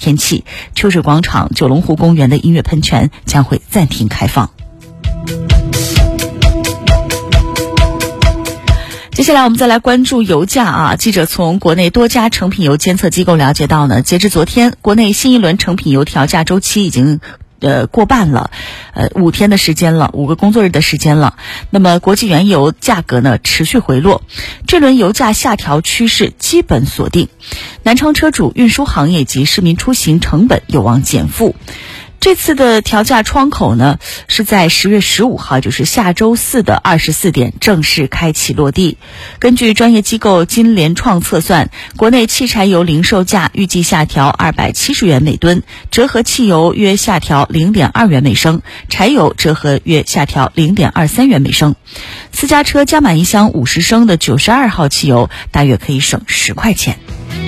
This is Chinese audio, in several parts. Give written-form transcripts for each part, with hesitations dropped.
天气，秋水广场、九龙湖公园的音乐喷泉将会暂停开放。接下来我们再来关注油价记者从国内多家成品油监测机构了解到呢，截至昨天，国内新一轮成品油调价周期已经过半了，5天的时间了，5个工作日的时间了。那么国际原油价格呢持续回落，这轮油价下调趋势基本锁定，南昌车主、运输行业及市民出行成本有望减负。这次的调价窗口呢，是在10月15号，就是下周四的24点正式开启落地。根据专业机构金联创测算，国内汽柴油零售价预计下调270元每吨，折合汽油约下调0.2元每升，柴油折合约下调0.23元每升。私家车加满一箱50升的92号汽油，大约可以省10块钱。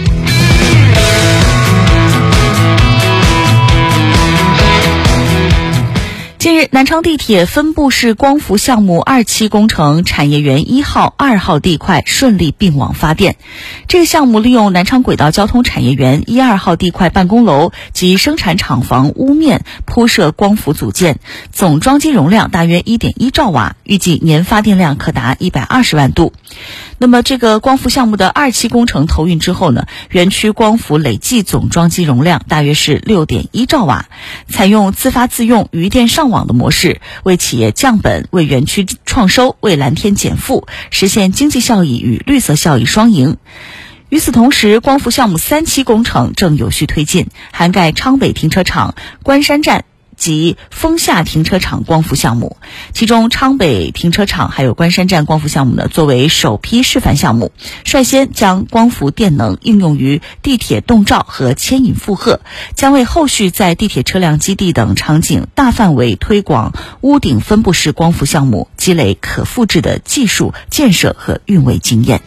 近日，南昌地铁分布式光伏项目2期工程产业园1号、2号地块顺利并网发电。这个项目利用南昌轨道交通产业园1、2号地块办公楼及生产厂房屋面铺设光伏组件，总装机容量大约 1.1 兆瓦，预计年发电量可达120万度。那么这个光伏项目的2期工程投运之后呢，园区光伏累计总装机容量大约是 6.1 兆瓦，采用自发自用、余电上网的模式，为企业降本、为园区创收、为蓝天减负，实现经济效益与绿色效益双赢。与此同时，光伏项目3期工程正有序推进，涵盖昌北停车场、关山站及丰下停车场光伏项目，其中昌北停车场还有关山站光伏项目呢，作为首批示范项目，率先将光伏电能应用于地铁动照和牵引负荷，将为后续在地铁车辆基地等场景大范围推广屋顶分布式光伏项目，积累可复制的技术建设和运维经验。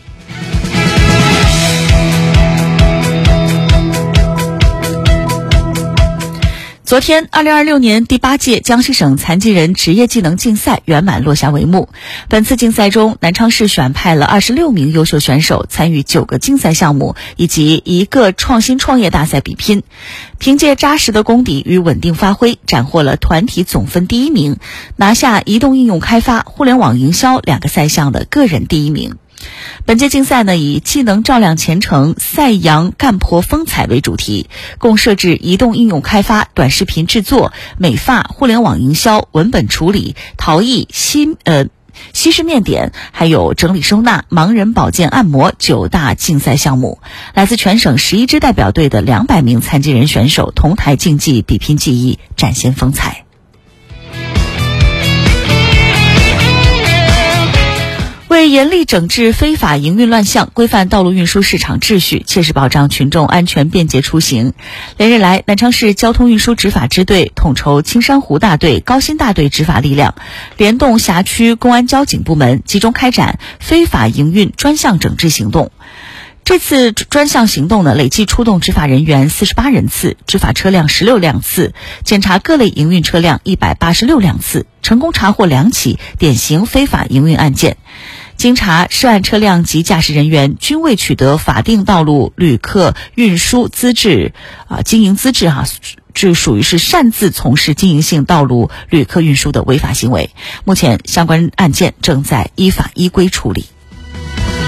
昨天，2026年第8届江西省残疾人职业技能竞赛圆满落下帷幕。本次竞赛中，南昌市选派了26名优秀选手参与9个竞赛项目以及1个创新创业大赛比拼。凭借扎实的功底与稳定发挥，斩获了团体总分第1名，拿下移动应用开发、互联网营销2个赛项的个人第1名。本届竞赛呢，以技能照亮前程、赛扬干婆风采为主题，共设置移动应用开发、短视频制作、美发、互联网营销、文本处理、陶艺、西式面点，还有整理收纳、盲人保健按摩9大竞赛项目。来自全省11支代表队的200名残疾人选手同台竞技，比拼技艺，展现风采。为严厉整治非法营运乱象，规范道路运输市场秩序，切实保障群众安全便捷出行，连日来，南昌市交通运输执法支队统筹青山湖大队、高新大队执法力量，联动辖区公安交警部门，集中开展非法营运专项整治行动。这次专项行动呢，累计出动执法人员48人次，执法车辆16辆次，检查各类营运车辆186辆次，成功查获2起典型非法营运案件。经查，涉案车辆及驾驶人员均未取得法定道路旅客运输资质经营资质这属于是擅自从事经营性道路旅客运输的违法行为。目前相关案件正在依法依规处理。